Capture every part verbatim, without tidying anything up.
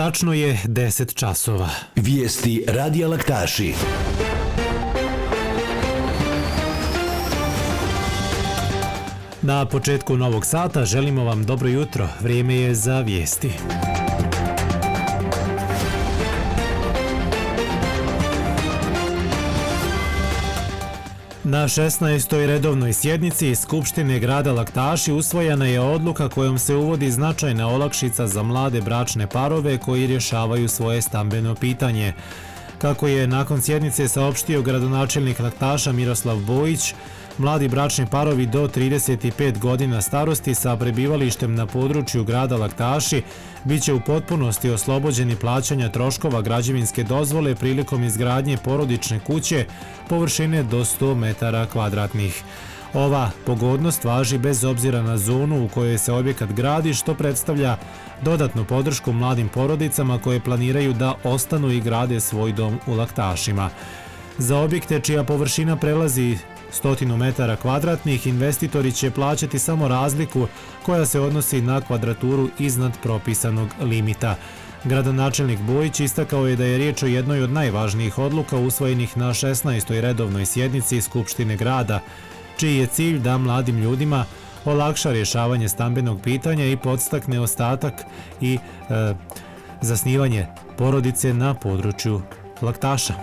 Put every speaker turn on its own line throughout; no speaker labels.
Tačno je deset časova.
Vijesti Radija Laktaši.
Na početku novog sata želimo vam dobro jutro. Vrijeme je za vijesti. Na šesnaestoj redovnoj sjednici Skupštine grada Laktaši usvojena je odluka kojom se uvodi značajna olakšica za mlade bračne parove koji rješavaju svoje stambeno pitanje. Kako je nakon sjednice saopštio gradonačelnik Laktaša Miroslav Bojić, mladi bračni parovi do trideset pet godina starosti sa prebivalištem na području grada Laktaši biće u potpunosti oslobođeni plaćanja troškova građevinske dozvole prilikom izgradnje porodične kuće površine do sto metara kvadratnih. Ova pogodnost važi bez obzira na zonu u kojoj se objekat gradi, što predstavlja dodatnu podršku mladim porodicama koje planiraju da ostanu i grade svoj dom u Laktašima. Za objekte čija površina prelazi stotinu metara kvadratnih, investitori će plaćati samo razliku koja se odnosi na kvadraturu iznad propisanog limita. Gradonačelnik Bojić istakao je da je riječ o jednoj od najvažnijih odluka usvojenih na šesnaestoj redovnoj sjednici Skupštine grada, čiji je cilj da mladim ljudima olakša rješavanje stambenog pitanja i podstakne ostatak i e, zasnivanje porodice na području Laktaša.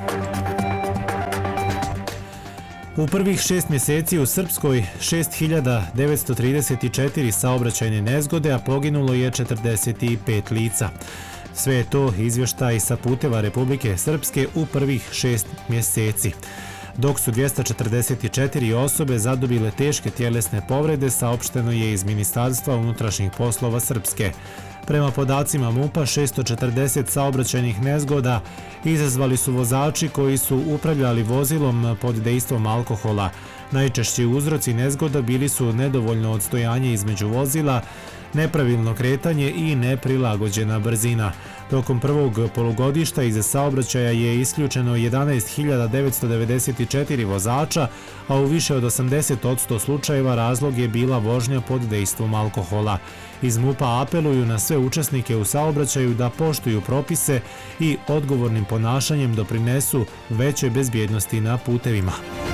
U prvih šest mjeseci u Srpskoj šest hiljada devetsto trideset četiri saobraćajne nezgode, a poginulo je četrdeset pet lica. Sve je to izvještaj sa puteva Republike Srpske u prvih šest mjeseci. Dok su dvjesto četrdeset četiri osobe zadobile teške tjelesne povrede, saopšteno je iz Ministarstva unutrašnjih poslova Srpske. Prema podacima MUP-a, šesto četrdeset saobraćajnih nezgoda izazvali su vozači koji su upravljali vozilom pod dejstvom alkohola. Najčešći uzroci nezgoda bili su nedovoljno odstojanje između vozila, nepravilno kretanje i neprilagođena brzina. Tokom prvog polugodišta iz saobraćaja je isključeno jedanaest hiljada devetsto devedeset četiri vozača, a u više od osamdeset posto slučajeva razlog je bila vožnja pod dejstvom alkohola. Iz MUP-a apeluju na sve učesnike u saobraćaju da poštuju propise i odgovornim ponašanjem doprinesu većoj bezbjednosti na putevima.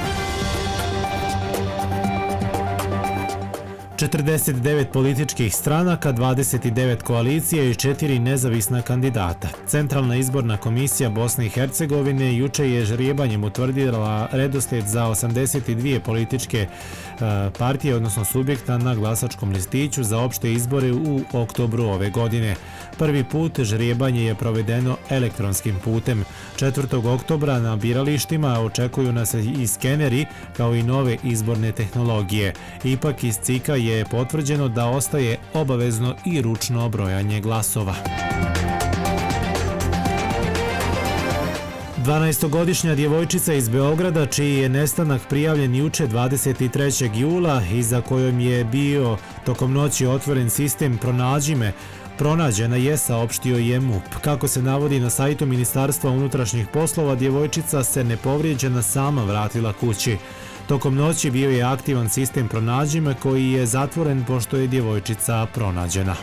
četrdeset devet političkih stranaka, dvadeset devet koalicija i četiri nezavisna kandidata. Centralna izborna komisija Bosne i Hercegovine juče je žrijebanjem utvrdila redoslijed za osamdeset dvije političke partije, odnosno subjekta na glasačkom listiću za opšte izbore u oktobru ove godine. Prvi put žrijebanje je provedeno elektronskim putem. četvrtog oktobra na biralištima očekuju nas i skeneri kao i nove izborne tehnologije. Ipak iz cika je potvrđeno da ostaje obavezno i ručno brojanje glasova. dvanaestogodišnja djevojčica iz Beograda, čiji je nestanak prijavljen juče dvadeset trećeg jula i za kojom je bio tokom noći otvoren sistem Pronađi me, pronađena je, saopštio je MUP. Kako se navodi na sajtu Ministarstva unutrašnjih poslova, djevojčica se nepovrijeđena sama vratila kući. Tokom noći bio je aktivan sistem Pronađi me koji je zatvoren pošto je djevojčica pronađena.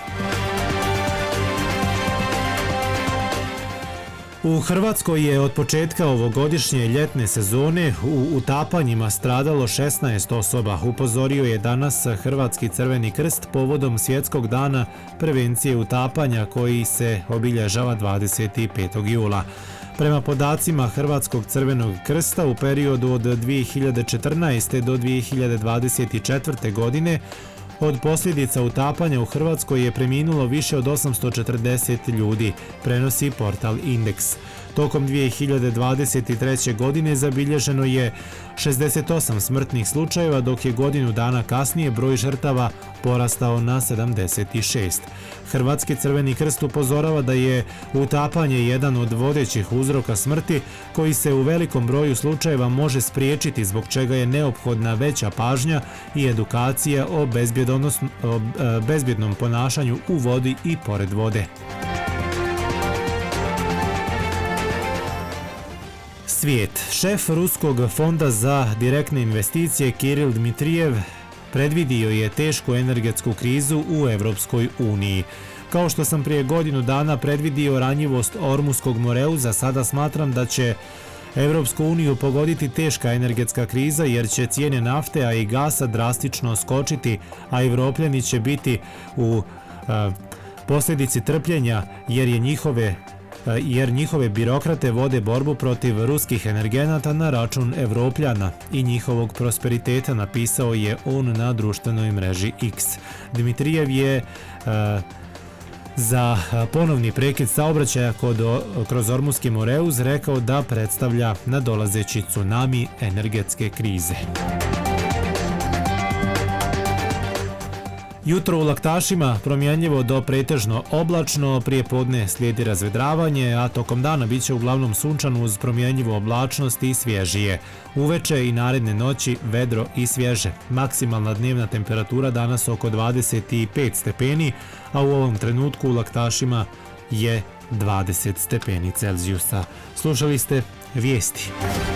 U Hrvatskoj je od početka ovogodišnje ljetne sezone u utapanjima stradalo šesnaest osoba, upozorio je danas Hrvatski crveni krst povodom Svjetskog dana prevencije utapanja koji se obilježava dvadeset petog jula. Prema podacima Hrvatskog crvenog krsta u periodu od dvije hiljade četrnaeste. do dvije hiljade dvadeset četvrte. godine od posljedica utapanja u Hrvatskoj je preminulo više od osamsto četrdeset ljudi, prenosi portal Indeks. Tokom dvije hiljade dvadeset treće. godine zabilježeno je šezdeset osam smrtnih slučajeva, dok je godinu dana kasnije broj žrtava porastao na sedamdeset šest. Hrvatski crveni krst upozorava da je utapanje jedan od vodećih uzroka smrti koji se u velikom broju slučajeva može spriječiti, zbog čega je neophodna veća pažnja i edukacija o bezbjednom ponašanju u vodi i pored vode. Svijet. Šef Ruskog fonda za direktne investicije Kiril Dmitrijev predvidio je tešku energetsku krizu u Evropskoj uniji. Kao što sam prije godinu dana predvidio ranjivost Ormuskog moreuza, sada smatram da će Evropsku uniju pogoditi teška energetska kriza jer će cijene nafte, a i gasa drastično skočiti, a Evropljani će biti u a, posljedici trpljenja jer je njihove jer njihove birokrate vode borbu protiv ruskih energenata na račun Evropljana i njihovog prosperiteta, napisao je on na društvenoj mreži X. Dmitrijev je a, za ponovni prekid saobraćaja kod, kroz Ormuski moreuz rekao da predstavlja nadolazeći tsunami energetske krize. Jutro u Laktašima promjenljivo do pretežno oblačno, prije podne slijedi razvedravanje, a tokom dana bit će uglavnom sunčano uz promjenljivu oblačnost i svježije. Uveče i naredne noći vedro i svježe. Maksimalna dnevna temperatura danas oko dvadeset pet stepeni, a u ovom trenutku u Laktašima je dvadeset stepeni Celzijusa. Slušali ste vijesti.